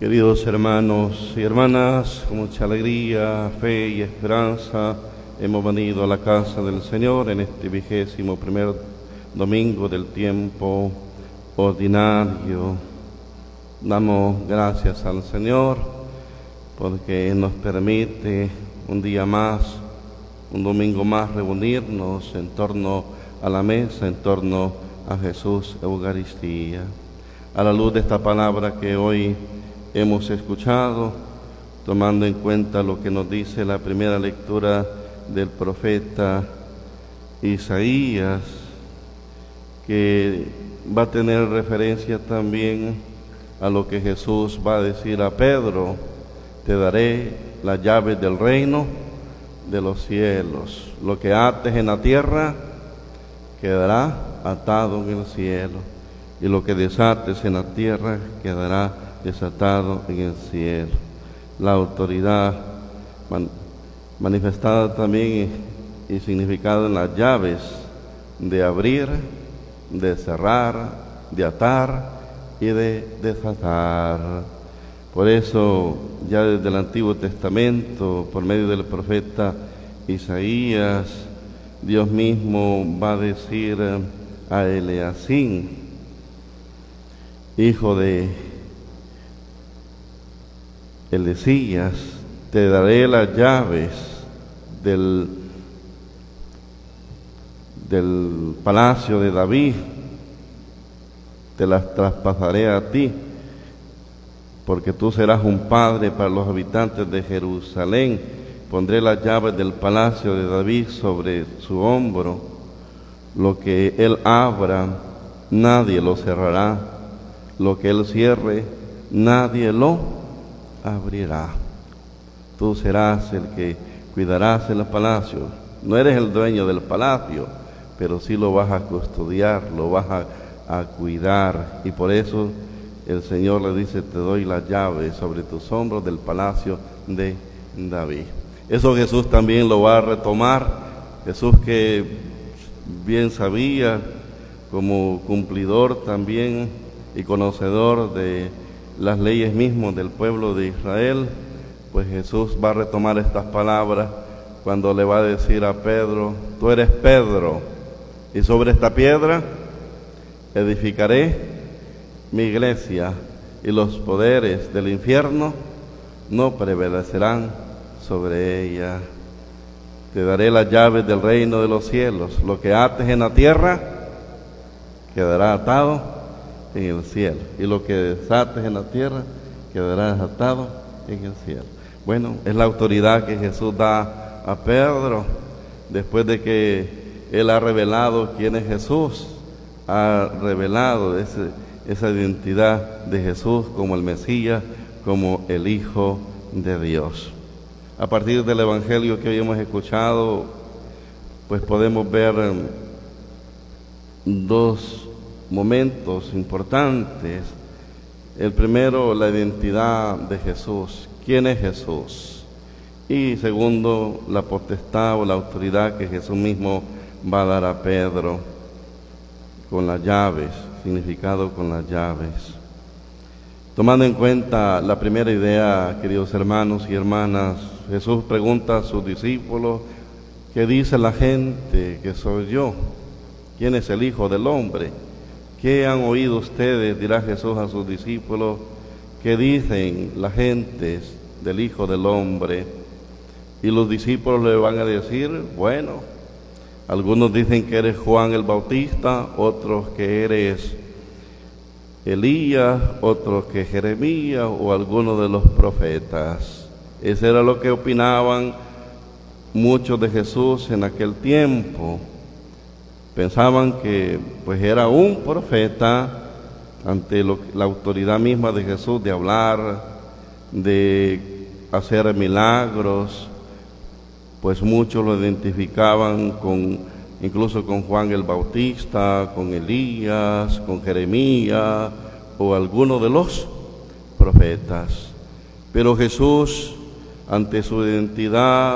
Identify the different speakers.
Speaker 1: Queridos hermanos y hermanas, con mucha alegría, fe y esperanza, hemos venido a la casa del Señor en este 21º domingo del tiempo ordinario. Damos gracias al Señor porque nos permite un día más, un domingo más, reunirnos en torno a la mesa, en torno a Jesús Eucaristía. A la luz de esta palabra que hoy hemos escuchado, tomando en cuenta lo que nos dice la primera lectura del profeta Isaías, que va a tener referencia también a lo que Jesús va a decir a Pedro: te daré las llaves del reino de los cielos. Lo que ates en la tierra quedará atado en el cielo, y lo que desates en la tierra quedará desatado en el cielo. La autoridad manifestada también y significada en las llaves de abrir, de cerrar, de atar y de desatar. Por eso, ya desde el Antiguo Testamento, por medio del profeta Isaías, Dios mismo va a decir a Eleazim, hijo de Elesías: te daré las llaves del palacio de David, te las traspasaré a ti, porque tú serás un padre para los habitantes de Jerusalén. Pondré las llaves del palacio de David sobre su hombro. Lo que él abra, nadie lo cerrará. Lo que él cierre, nadie lo abrirá. Tú serás el que cuidarás el palacio. No eres el dueño del palacio, pero sí lo vas a custodiar, lo vas a cuidar. Y por eso el Señor le dice: te doy las llaves sobre tus hombros del palacio de David. Eso Jesús también lo va a retomar. Jesús, que bien sabía, como cumplidor también y conocedor de las leyes mismas del pueblo de Israel, pues Jesús va a retomar estas palabras cuando le va a decir a Pedro: tú eres Pedro, y sobre esta piedra edificaré mi iglesia, y los poderes del infierno no prevalecerán sobre ella. Te daré las llaves del reino de los cielos. Lo que ates en la tierra quedará atado en el cielo, y lo que desates en la tierra quedará desatado en el cielo. Bueno, es la autoridad que Jesús da a Pedro después de que él ha revelado quién es Jesús, ha revelado esa identidad de Jesús como el Mesías, como el Hijo de Dios. A partir del Evangelio que hoy hemos escuchado, pues podemos ver dos momentos importantes. El primero, la identidad de Jesús. ¿Quién es Jesús? Y segundo, la potestad o la autoridad que Jesús mismo va a dar a Pedro con las llaves, significado con las llaves. Tomando en cuenta la primera idea, queridos hermanos y hermanas, Jesús pregunta a sus discípulos: ¿qué dice la gente que soy yo? ¿Quién es el Hijo del Hombre? ¿Qué han oído ustedes?, dirá Jesús a sus discípulos. ¿Qué dicen la gente del Hijo del Hombre? Y los discípulos le van a decir: bueno, algunos dicen que eres Juan el Bautista, otros que eres Elías, otros que Jeremías o alguno de los profetas. Eso era lo que opinaban muchos de Jesús en aquel tiempo. Pensaban que pues era un profeta ante la autoridad misma de Jesús de hablar, de hacer milagros. Pues muchos lo identificaban incluso con Juan el Bautista, con Elías, con Jeremías o alguno de los profetas. Pero Jesús, ante su identidad